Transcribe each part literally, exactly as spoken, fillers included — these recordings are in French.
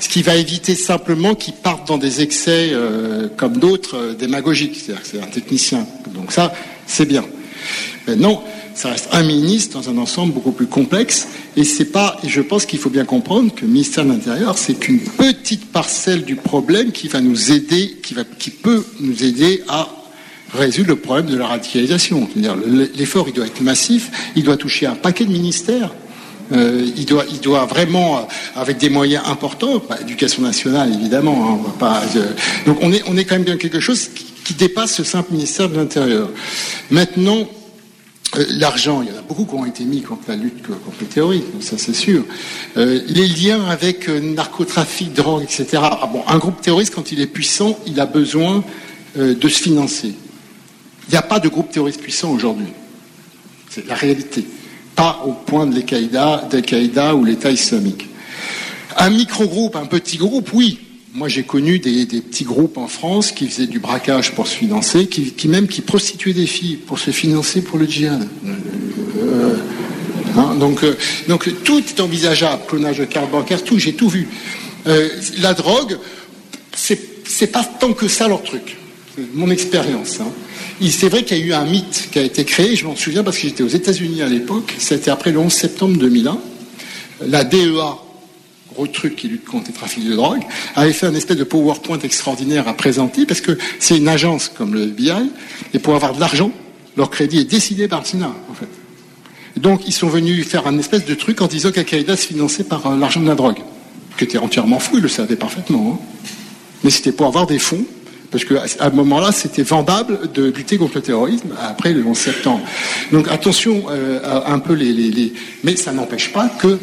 Ce qui va éviter simplement qu'ils partent dans des excès euh, comme d'autres euh, démagogiques. C'est-à-dire que c'est un technicien. Donc ça, c'est bien. Maintenant, ça reste un ministre dans un ensemble beaucoup plus complexe. Et c'est pas. Et je pense qu'il faut bien comprendre que le ministère de l'Intérieur, c'est qu'une petite parcelle du problème qui va nous aider, qui va, qui peut nous aider à résoudre le problème de la radicalisation. C'est-à-dire, l'effort, il doit être massif. Il doit toucher un paquet de ministères. Euh, il doit, il doit vraiment, euh, avec des moyens importants, bah, éducation nationale évidemment. Hein, on va pas. Euh, donc on est, on est quand même bien quelque chose qui, qui dépasse ce simple ministère de l'Intérieur. Maintenant, euh, l'argent, il y en a beaucoup qui ont été mis contre la lutte contre le terrorisme, ça c'est sûr. Euh, les liens avec euh, narcotrafic, drogue, et cetera. Ah, bon, un groupe terroriste, quand il est puissant, il a besoin euh, de se financer. Il n'y a pas de groupe terroriste puissant aujourd'hui. C'est la réalité. Pas au point de l'Al-Qaïda, d'Al-Qaïda ou l'État islamique. Un micro-groupe, un petit groupe, oui. Moi, j'ai connu des, des petits groupes en France qui faisaient du braquage pour se financer, qui, qui même qui prostituaient des filles pour se financer pour le djihad. Euh, hein, donc, euh, donc tout est envisageable, clonage de carte bancaire, tout, j'ai tout vu. Euh, la drogue, c'est, c'est pas tant que ça leur truc. C'est mon expérience. Hein. C'est vrai qu'il y a eu un mythe qui a été créé, je m'en souviens parce que j'étais aux États-Unis à l'époque, c'était après le onze septembre deux mille un. La D E A, gros truc qui lutte contre les trafics de drogue, avait fait un espèce de PowerPoint extraordinaire à présenter parce que c'est une agence comme le F B I et pour avoir de l'argent, leur crédit est décidé par le Sénat en fait. Donc ils sont venus faire un espèce de truc en disant qu'Al-Qaïda se finançait par euh, l'argent de la drogue, qui était entièrement fou, ils le savaient parfaitement. Hein. Mais c'était pour avoir des fonds. Parce qu'à ce moment-là, c'était vendable de lutter contre le terrorisme après le onze septembre. Donc attention euh, à un peu les, les, les... Mais ça n'empêche pas que,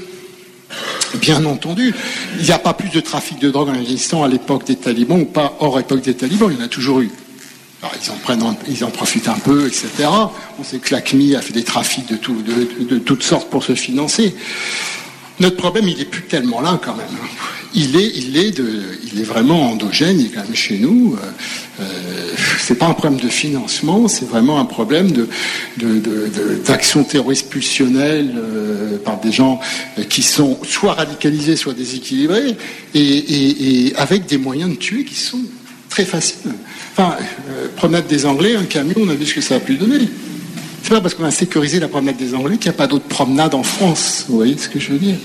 bien entendu, il n'y a pas plus de trafic de drogue en Afghanistan à l'époque des talibans ou pas hors époque des talibans, il y en a toujours eu. Alors, ils en prennent, ils en profitent un peu, et cetera. On sait que l'A C M I a fait des trafics de, tout, de, de, de toutes sortes pour se financer. Notre problème, il n'est plus tellement là quand même. Il est, il est, de, il est vraiment endogène, il est quand même chez nous. Euh, c'est pas un problème de financement, c'est vraiment un problème de, de, de, de, d'action terroriste pulsionnelle euh, par des gens qui sont soit radicalisés, soit déséquilibrés, et, et, et avec des moyens de tuer qui sont très faciles. Enfin, euh, promenade des Anglais, un camion, on a vu ce que ça a pu donner. C'est pas parce qu'on a sécurisé la promenade des Anglais qu'il n'y a pas d'autres promenades en France. Vous voyez ce que je veux dire?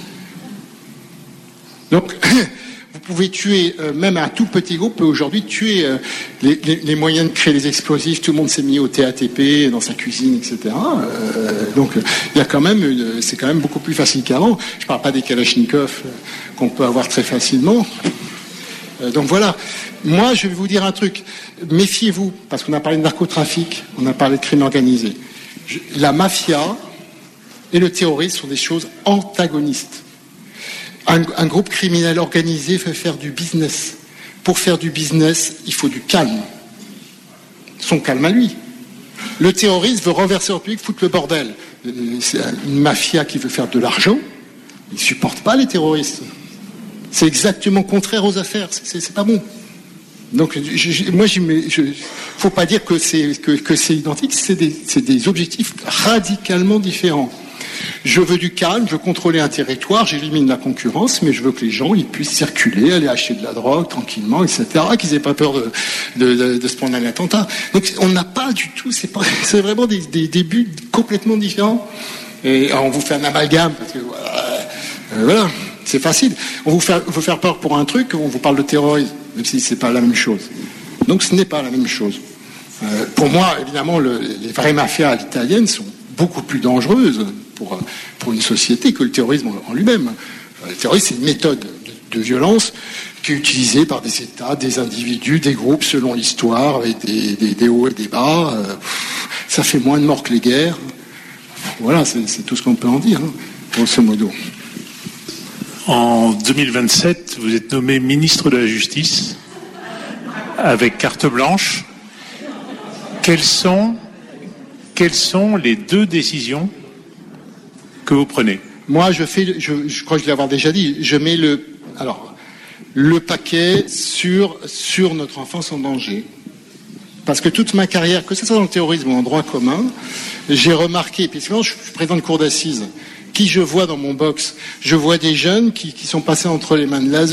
Donc, vous pouvez tuer, euh, même un tout petit groupe peut aujourd'hui tuer euh, les, les, les moyens de créer les explosifs. Tout le monde s'est mis au T A T P, dans sa cuisine, et cetera. Euh, donc, il y a quand même, une, c'est quand même beaucoup plus facile qu'avant. Je ne parle pas des Kalachnikov euh, qu'on peut avoir très facilement. Euh, donc voilà. Moi, je vais vous dire un truc. Méfiez-vous, parce qu'on a parlé de narcotrafic, on a parlé de crime organisé. Je, la mafia et le terrorisme sont des choses antagonistes. Un, un groupe criminel organisé fait faire du business. Pour faire du business, il faut du calme. Son calme à lui. Le terroriste veut renverser le public, foutre le bordel. C'est une mafia qui veut faire de l'argent. Il ne supporte pas les terroristes. C'est exactement contraire aux affaires. C'est, c'est, c'est pas bon. Donc, je, je, moi, il ne faut pas dire que c'est, que, que c'est identique. C'est des, c'est des objectifs radicalement différents. Je veux du calme, je veux contrôler un territoire, j'élimine la concurrence, mais je veux que les gens ils puissent circuler, aller acheter de la drogue tranquillement, et cetera, qu'ils n'aient pas peur de, de, de, de se prendre un attentat. Donc on n'a pas du tout, c'est, pas, c'est vraiment des, des, des buts complètement différents. Et alors, on vous fait un amalgame, parce que voilà, euh, voilà c'est facile. On vous fait, vous faire peur pour un truc, on vous parle de terrorisme, même si c'est pas la même chose. Donc ce n'est pas la même chose. Euh, pour moi, évidemment, le, les vraies mafias à l'italienne sont beaucoup plus dangereuses pour, pour une société que le terrorisme en lui-même. Le terrorisme, c'est une méthode de, de violence qui est utilisée par des États, des individus, des groupes selon l'histoire, avec des, des, des hauts et des bas. Ça fait moins de morts que les guerres. Voilà, c'est, c'est tout ce qu'on peut en dire, hein, grosso modo. En deux mille vingt-sept, vous êtes nommé ministre de la Justice avec carte blanche. Quelles sont Quelles sont les deux décisions que vous prenez? Moi, je fais, je, je crois que je l'ai déjà dit, je mets le, alors, le paquet sur, sur notre enfance en danger. Parce que toute ma carrière, que ce soit dans le terrorisme ou en droit commun, j'ai remarqué, puis souvent je suis président de cour d'assises, qui je vois dans mon box, je vois des jeunes qui, qui sont passés entre les mains de l'A S E